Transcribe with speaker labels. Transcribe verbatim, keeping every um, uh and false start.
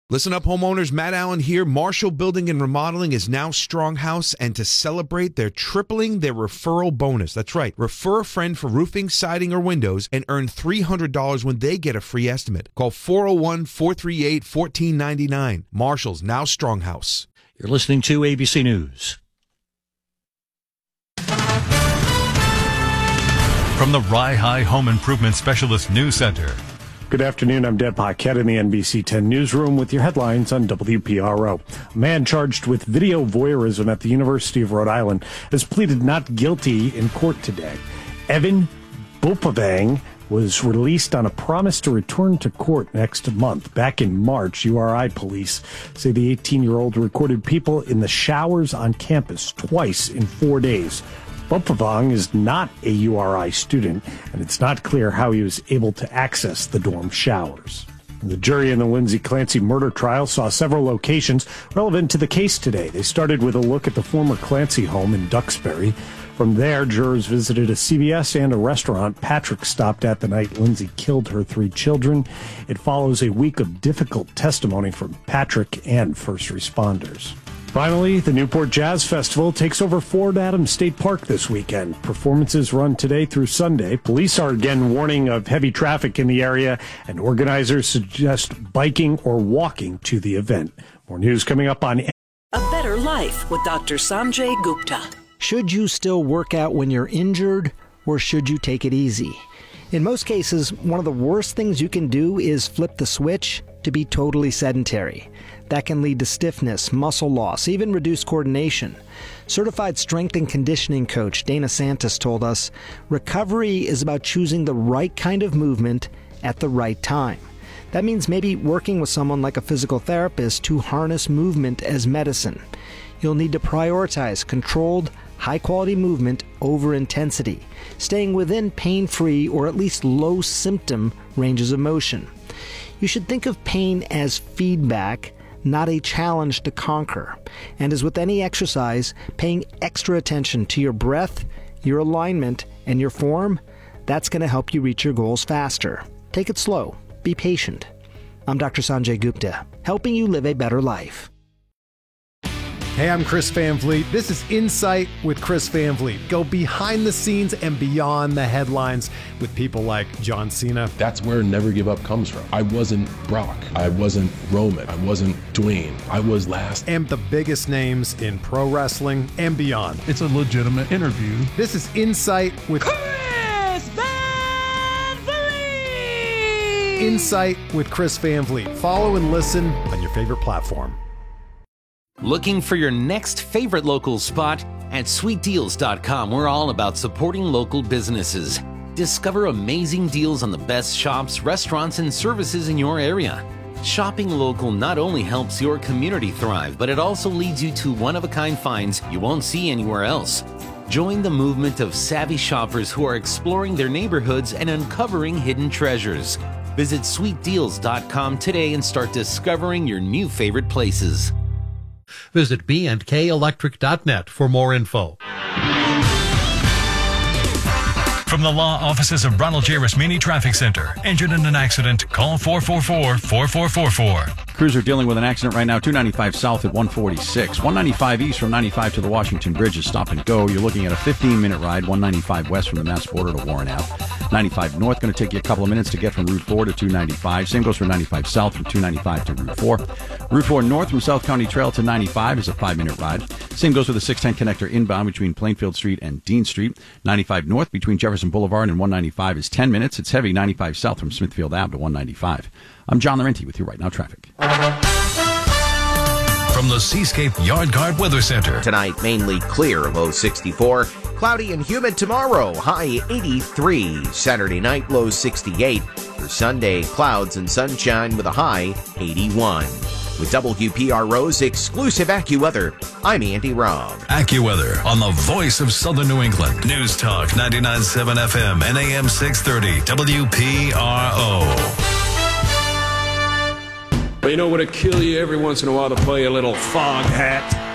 Speaker 1: Listen up, homeowners. Matt Allen here. Marshall Building and Remodeling is now Stronghouse, and to celebrate, they're tripling their referral bonus. That's right. Refer a friend for roofing, siding, or windows and earn three hundred dollars when they get a free estimate. Call four oh one, four three eight, one four nine nine. Marshall's now Stronghouse.
Speaker 2: You're listening to A B C News.
Speaker 3: From the Rye High Home Improvement Specialist News Center.
Speaker 4: Good afternoon. I'm Deb Paquette in the N B C ten newsroom with your headlines on W P R O. A man charged with video voyeurism at the University of Rhode Island has pleaded not guilty in court today. Evan Bopavang was released on a promise to return to court next month. Back in March, U R I police say the eighteen-year-old recorded people in the showers on campus twice in four days. Bopavang is not a U R I student, and it's not clear how he was able to access the dorm showers. The jury in the Lindsay Clancy murder trial saw several locations relevant to the case today. They started with a look at the former Clancy home in Duxbury. From there, jurors visited a C V S and a restaurant Patrick stopped at the night Lindsay killed her three children. It follows a week of difficult testimony from Patrick and first responders. Finally, the Newport Jazz Festival takes over Fort Adams State Park this weekend. Performances run today through Sunday. Police are again warning of heavy traffic in the area, and organizers suggest biking or walking to the event. More news coming up on
Speaker 5: A Better Life with Doctor Sanjay Gupta.
Speaker 6: Should you still work out when you're injured, or should you take it easy? In most cases, one of the worst things you can do is flip the switch to be totally sedentary. That can lead to stiffness, muscle loss, even reduced coordination. Certified strength and conditioning coach Dana Santos told us, recovery is about choosing the right kind of movement at the right time. That means maybe working with someone like a physical therapist to harness movement as medicine. You'll need to prioritize controlled, high-quality movement over intensity, staying within pain-free or at least low-symptom ranges of motion. You should think of pain as feedback, not a challenge to conquer. And as with any exercise, paying extra attention to your breath, your alignment, and your form, that's going to help you reach your goals faster. Take it slow. Be patient. I'm Doctor Sanjay Gupta, helping you live a better life.
Speaker 7: Hey, I'm Chris Van Vliet. This is Insight with Chris Van Vliet. Go behind the scenes and beyond the headlines with people like John Cena.
Speaker 8: That's where Never Give Up comes from. I wasn't Brock. I wasn't Roman. I wasn't Dwayne. I was last.
Speaker 7: And the biggest names in pro wrestling and beyond.
Speaker 9: It's a legitimate interview.
Speaker 7: This is Insight with
Speaker 10: Chris Van Vliet.
Speaker 7: Insight with Chris Van Vliet. Follow and listen on your favorite platform.
Speaker 11: Looking for your next favorite local spot? At sweet deals dot com, we're all about supporting local businesses. Discover amazing deals on the best shops, restaurants, and services in your area. Shopping local not only helps your community thrive, but it also leads you to one-of-a-kind finds you won't see anywhere else. Join the movement of savvy shoppers who are exploring their neighborhoods and uncovering hidden treasures. Visit sweet deals dot com today and start discovering your new favorite places.
Speaker 12: Visit b and k electric dot net for more info.
Speaker 3: From the law offices of Ronald J. Rasmini Traffic Center. Injured in an accident? Call four four four, four four four four.
Speaker 13: Crews are dealing with an accident right now. two ninety-five south at one forty-six. one ninety-five east from ninety-five to the Washington Bridge is stop and go. You're looking at a fifteen-minute ride. one ninety-five west from the Mass border to Warren Ave. ninety-five north going to take you a couple of minutes to get from Route four to two ninety-five. Same goes for ninety-five south from two ninety-five to Route four. Route four north from South County Trail to ninety-five is a five-minute ride. Same goes for the six ten connector inbound between Plainfield Street and Dean Street. ninety-five north between Jefferson Boulevard and one ninety-five is ten minutes. It's heavy ninety-five south from Smithfield Ave to one ninety-five. I'm John Laurenti with you right now, traffic.
Speaker 3: From the Seascape Yard Guard Weather Center.
Speaker 14: Tonight, mainly clear, low sixty-four. Cloudy and humid tomorrow, high eighty-three. Saturday night, low sixty-eight. For Sunday, clouds and sunshine with a high eighty-one. With W P R O's exclusive AccuWeather, I'm Andy Robb.
Speaker 3: AccuWeather on the voice of Southern New England. News Talk ninety-nine point seven F M and A M six thirty W P R O.
Speaker 15: You know, would it kill you every once in a while to play a little fog hat?